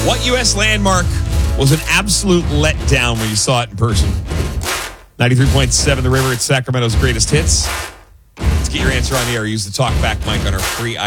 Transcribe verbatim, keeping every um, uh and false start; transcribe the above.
What U S landmark was an absolute letdown when you saw it in person? ninety-three point seven The River, it's Sacramento's greatest hits. Let's get your answer on the air. Use the talkback mic on our free